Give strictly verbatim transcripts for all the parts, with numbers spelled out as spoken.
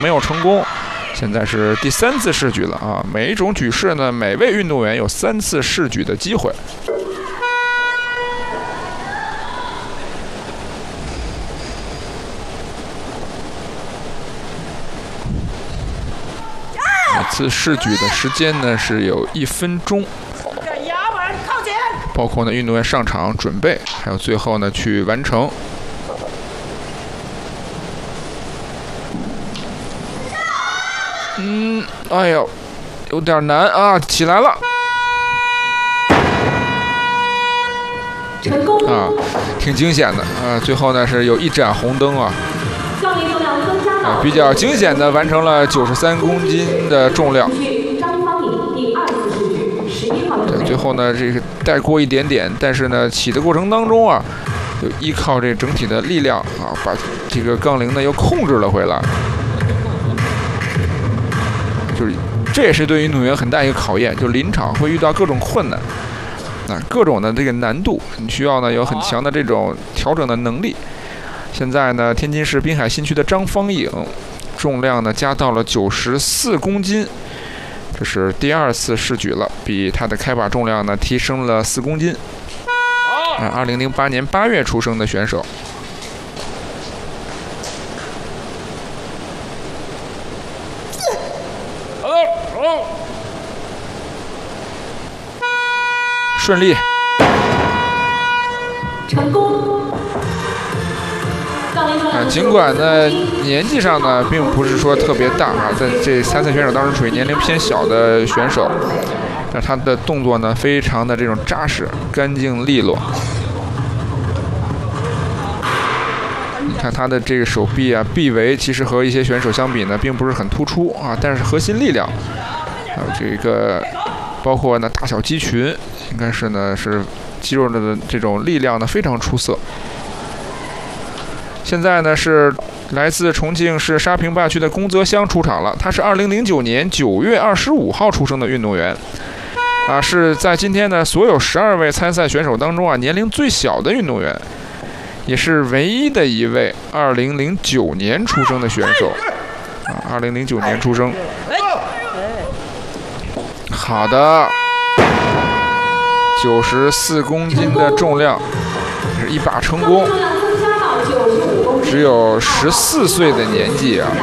没有成功。现在是第三次试举了啊！每一种举式呢，每位运动员有三次试举的机会。每次试举的时间呢是有一分钟，包括呢运动员上场准备，还有最后呢去完成。嗯，哎呦，有点难啊！起来了， 成功啊，挺惊险的啊！最后呢是有一盏红灯啊，啊，比较惊险的完成了九十三公斤的重量。对，最后呢这个带过一点点，但是呢起的过程当中啊，就依靠这整体的力量啊，把这个杠铃呢又控制了回来。就是这也是对运动员很大一个考验，就临场会遇到各种困难，啊，各种的这个难度，你需要呢有很强的这种调整的能力。现在呢，天津市滨海新区的张方颖，重量呢加到了九十四公斤，这是第二次试举了，比他的开把重量呢提升了四公斤。啊，二零零八年八月出生的选手。顺利， 成功。 啊，尽管呢年纪上呢并不是说特别大啊，在这参赛选手当中属于年龄偏小的选手，但他的动作呢非常的这种扎实、干净利落。你看他的这个手臂啊、臂围，其实和一些选手相比呢，并不是很突出啊，但是核心力量，还有这个包括呢大小肌群，应该是呢是肌肉的这种力量呢非常出色。现在呢是来自重庆市沙坪坝区的龚泽湘出场了，他是二零零九年九月二十五号出生的运动员，啊，是在今天呢所有十二位参赛选手当中啊年龄最小的运动员，也是唯一的一位二零零九年出生的选手，啊，二零零九年出生。好的，九十四公斤的重量，是一把成功。只有十四岁的年纪啊！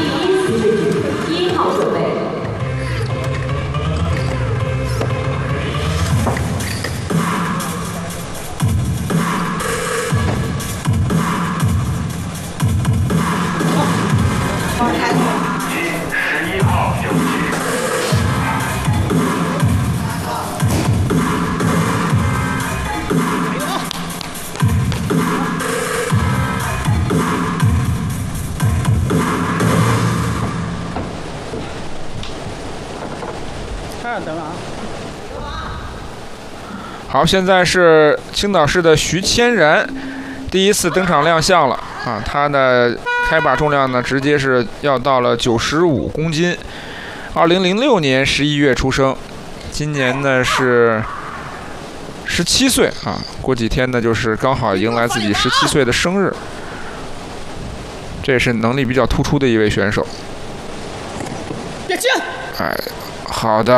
好，现在是青岛市的徐千然第一次登场亮相了啊！他的开把重量呢，直接是要到了九十五公斤。二零零六年十一月出生，今年呢是十七岁啊！过几天呢就是刚好迎来自己十七岁的生日。这也是能力比较突出的一位选手。别进！哎，好的。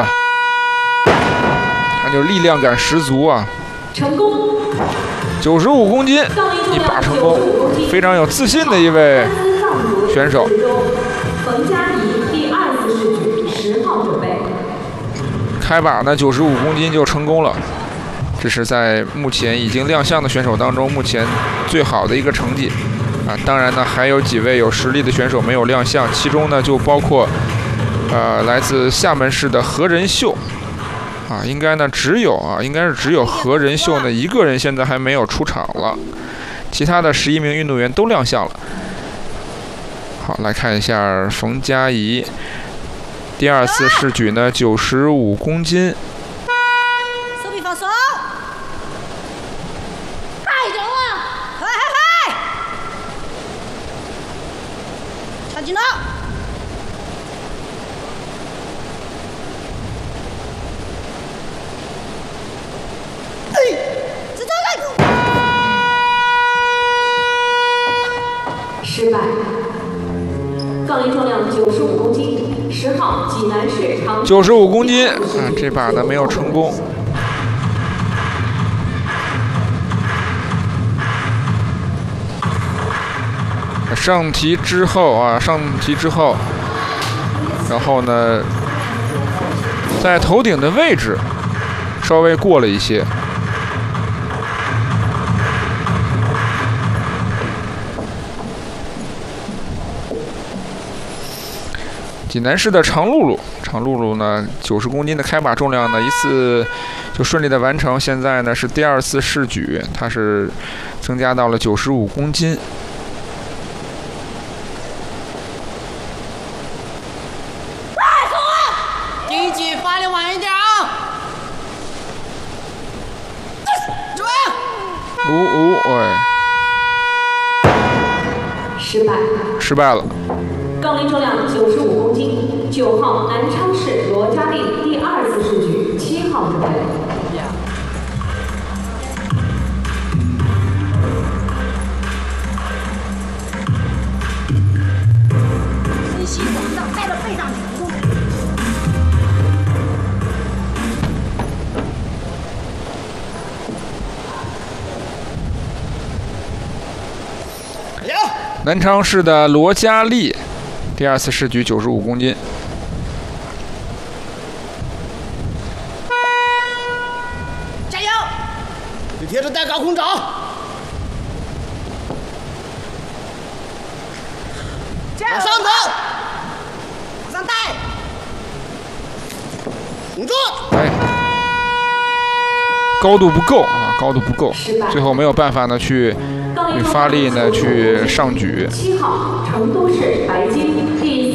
就力量感十足啊！ 成功， 九十五公斤，一把成功，非常有自信的一位选手。 冯佳怡第二次试举，十号准备。 开把呢，九十五公斤就成功了，这是在目前已经亮相的选手当中目前最好的一个成绩啊！当然呢，还有几位有实力的选手没有亮相，其中呢就包括呃来自厦门市的何仁秀。啊，应该呢只有啊，应该是只有何仁秀呢一个人现在还没有出场了，其他的十一名运动员都亮相了。好，来看一下冯佳怡，第二次试举呢九十五公斤。 手臂放松，太重了，快快快，插紧了。 失败，杠铃重量九。 九十五公斤，十号济南市长。 九十五公斤，啊，这把呢没有成功。上提之后啊，上提之后，然后呢，在头顶的位置稍微过了一些。济南市的常露露，常露露呢，九十公斤的开把重量呢，一次就顺利的完成。现在呢是第二次试举，它是增加到了九十五公斤。 第一局发力晚一点啊！准！ 五五，哎， 失败， 失败了。 杠铃重量九十五公斤，九号南昌市罗佳丽第二次试举，七号准备。 身膝往上，带到背上去。 南昌市的罗佳丽，第二次试举九十五公斤。 加油！ 你贴着带高空找。往上走， 往上带。 顶住。 哎，高度不够啊，高度不够，最后没有办法呢去。去发力呢，去上举。 七号成都市白金第